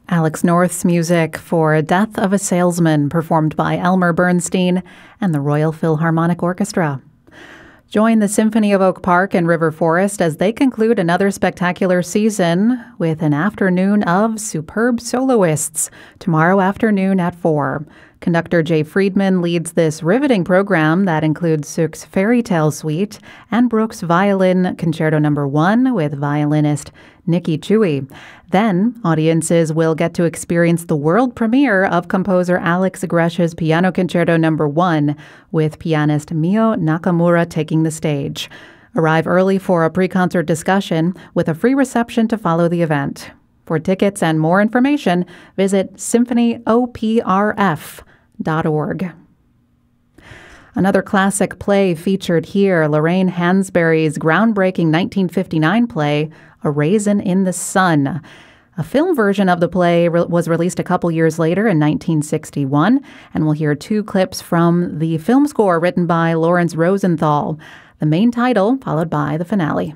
Alex North's music for Death of a Salesman, performed by Elmer Bernstein and the Royal Philharmonic Orchestra. Join the Symphony of Oak Park and River Forest as they conclude another spectacular season with an afternoon of superb soloists tomorrow afternoon at 4. Conductor Jay Friedman leads this riveting program that includes Suk's Fairy Tale Suite and Brooks' Violin Concerto No. 1 with violinist Nikki Chewy. Then, audiences will get to experience the world premiere of composer Alex Gresh's Piano Concerto No. 1 with pianist Mio Nakamura taking the stage. Arrive early for a pre-concert discussion with a free reception to follow the event. For tickets and more information, visit symphonyoprf.org. Another classic play featured here, Lorraine Hansberry's groundbreaking 1959 play, A Raisin in the Sun. A film version of the play was released a couple years later in 1961, and we'll hear two clips from the film score written by Lawrence Rosenthal. The main title, followed by the finale.